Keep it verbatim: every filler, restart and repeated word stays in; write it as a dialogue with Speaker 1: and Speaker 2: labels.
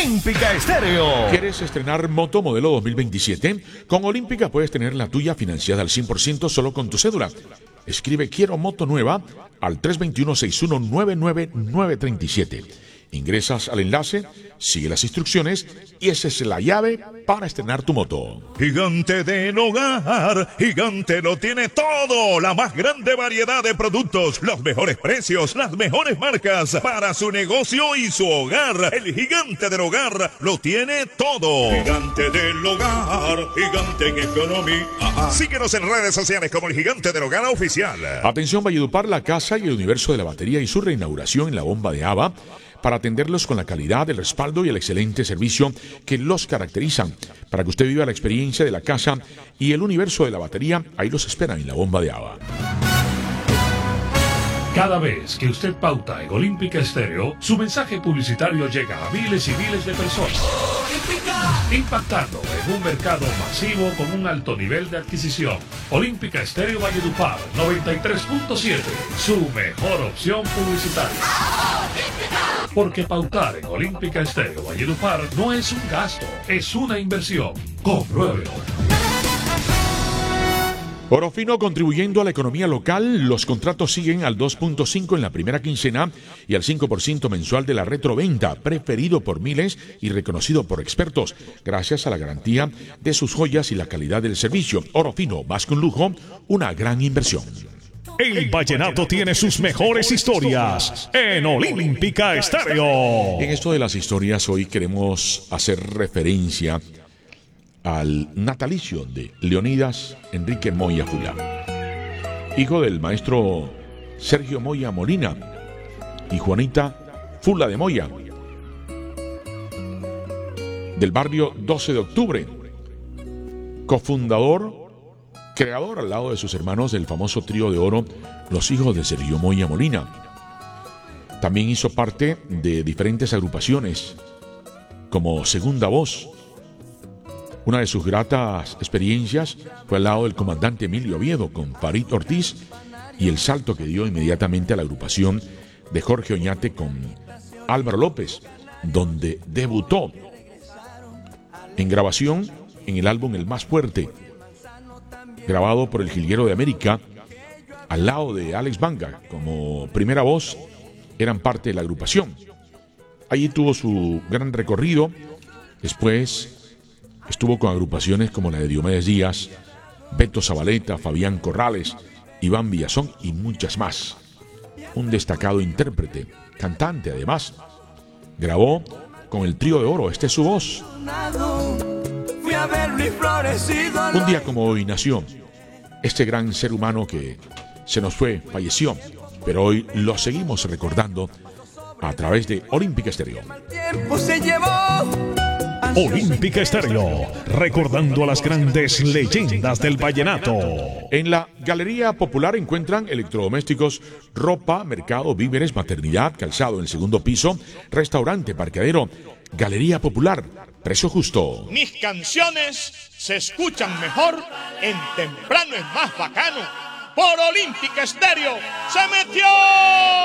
Speaker 1: Olímpica Estéreo.
Speaker 2: ¿Quieres estrenar moto modelo dos mil veintisiete? Con Olímpica puedes tener la tuya financiada al cien por ciento solo con tu cédula. Escribe Quiero Moto Nueva al tres dos uno, seis uno nueve nueve nueve tres siete. Ingresas al enlace, sigue las instrucciones y esa es la llave para estrenar tu moto.
Speaker 3: Gigante del Hogar, Gigante lo tiene todo, la más grande variedad de productos, los mejores precios, las mejores marcas para su negocio y su hogar. El Gigante del Hogar lo tiene todo. Gigante del Hogar, Gigante en economía. Ajá. Síguenos en redes sociales como el Gigante del Hogar oficial.
Speaker 2: Atención Valledupar, la casa y el universo de la batería y su reinauguración en la bomba de Ava, para atenderlos con la calidad, el respaldo y el excelente servicio que los caracterizan. Para que usted viva la experiencia de la casa y el universo de la batería, ahí los esperan en la bomba de Ava.
Speaker 4: Cada vez que usted pauta en Olímpica Estéreo, su mensaje publicitario llega a miles y miles de personas, impactando en un mercado masivo con un alto nivel de adquisición. Olímpica Estéreo Valledupar noventa y tres punto siete, su mejor opción publicitaria. Porque pautar en Olímpica Estéreo Valledupar no es un gasto, es una inversión. Compruébelo.
Speaker 2: Oro Fino contribuyendo a la economía local. Los contratos siguen al dos punto cinco en la primera quincena y al cinco por ciento mensual de la retroventa, preferido por miles y reconocido por expertos, gracias a la garantía de sus joyas y la calidad del servicio. Oro Fino, más que un lujo, una gran inversión.
Speaker 1: El vallenato tiene sus mejores historias en Olímpica Estéreo.
Speaker 2: En esto de las historias, hoy queremos hacer referencia al natalicio de Leonidas Enrique Moya Fulá, hijo del maestro Sergio Moya Molina y Juanita Fula de Moya, del barrio doce de octubre, cofundador, creador al lado de sus hermanos del famoso trío de oro Los Hijos de Sergio Moya Molina. También hizo parte de diferentes agrupaciones como Segunda Voz. Una de sus gratas experiencias fue al lado del comandante Emilio Oviedo con Farid Ortiz y el salto que dio inmediatamente a la agrupación de Jorge Oñate con Álvaro López, donde debutó en grabación en el álbum El Más Fuerte, grabado por el Jilguero de América, al lado de Alex Banga. Como primera voz eran parte de la agrupación. Allí tuvo su gran recorrido. Después estuvo con agrupaciones como la de Diomedes Díaz, Beto Zabaleta, Fabián Corrales, Iván Villazón y muchas más. Un destacado intérprete, cantante además. Grabó con el trío de oro, Esta es su voz. Un día como hoy nació este gran ser humano que se nos fue, falleció, pero hoy lo seguimos recordando a través de Olímpica Estéreo.
Speaker 1: Olímpica Estéreo, recordando a las grandes leyendas del vallenato.
Speaker 2: En la Galería Popular encuentran electrodomésticos, ropa, mercado, víveres, maternidad, calzado en el segundo piso, restaurante, parqueadero. Galería Popular, precio justo.
Speaker 5: Mis canciones se escuchan mejor en Temprano es Más Bacano. Por Olímpica Estéreo se metió.